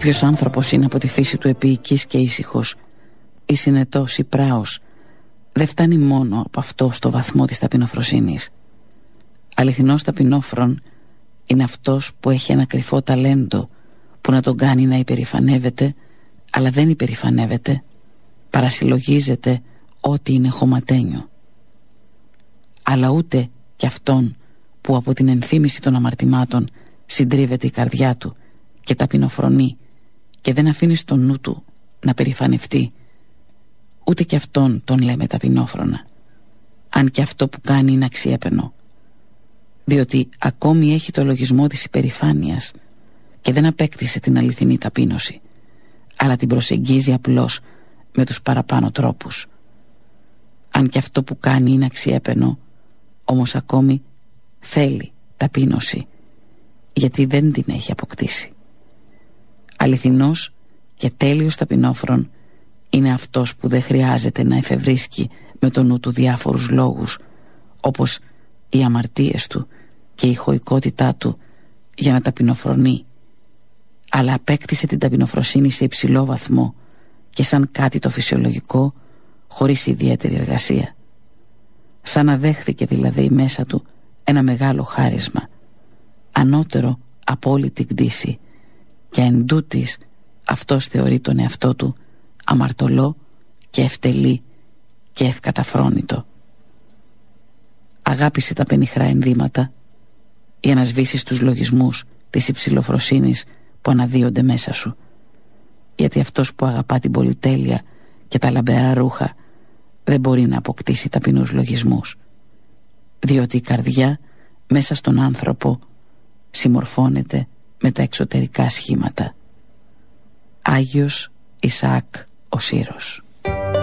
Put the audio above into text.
Όποιος άνθρωπος είναι από τη φύση του επίοικης και ήσυχος, ή συνετός ή πράος, δεν φτάνει μόνο από αυτό στο βαθμό της ταπεινοφροσύνης. Αληθινός ταπεινόφρον είναι αυτός που έχει ένα κρυφό ταλέντο που να τον κάνει να υπερηφανεύεται, αλλά δεν υπερηφανεύεται, παρασυλλογίζεται ό,τι είναι χωματένιο. Αλλά ούτε κι αυτόν που από την ενθύμηση των αμαρτημάτων συντρίβεται η καρδιά του και ταπεινοφρονεί και δεν αφήνει στο νου του να περηφανευτεί, ούτε κι αυτόν τον λέμε ταπεινόφρονα, αν και αυτό που κάνει είναι αξιέπαινο, διότι ακόμη έχει το λογισμό της υπερηφάνειας και δεν απέκτησε την αληθινή ταπείνωση, αλλά την προσεγγίζει απλώς με τους παραπάνω τρόπους. Αν και αυτό που κάνει είναι αξιέπαινο, όμως ακόμη θέλει ταπείνωση, γιατί δεν την έχει αποκτήσει. Αληθινός και τέλειος ταπεινόφρον είναι αυτός που δεν χρειάζεται να εφευρίσκει με το νου του διάφορους λόγους, όπως οι αμαρτίες του και η χωικότητά του, για να ταπεινοφρονεί, αλλά απέκτησε την ταπεινοφροσύνη σε υψηλό βαθμό και σαν κάτι το φυσιολογικό, χωρίς ιδιαίτερη εργασία. Σαν να δέχθηκε δηλαδή μέσα του ένα μεγάλο χάρισμα, ανώτερο από όλη την κτήση, και εν τούτης αυτός θεωρεί τον εαυτό του αμαρτωλό και ευτελή και ευκαταφρόνητο. Αγάπησε τα πενιχρά ενδύματα για να σβήσεις τους λογισμούς της υψηλοφροσύνης που αναδύονται μέσα σου, γιατί αυτός που αγαπά την πολυτέλεια και τα λαμπερά ρούχα δεν μπορεί να αποκτήσει ταπεινούς λογισμούς, διότι η καρδιά μέσα στον άνθρωπο συμμορφώνεται με τα εξωτερικά σχήματα. Άγιος Ισαάκ ο Σύρος.